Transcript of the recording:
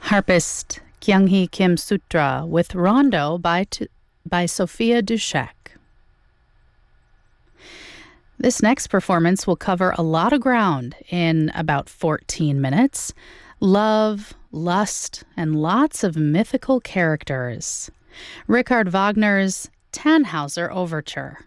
Harpist Kyung-hee Kim Sutra with Rondo by Sophia Dushek. This next performance will cover a lot of ground in about 14 minutes. Love, lust, and lots of mythical characters. Richard Wagner's Tannhauser Overture.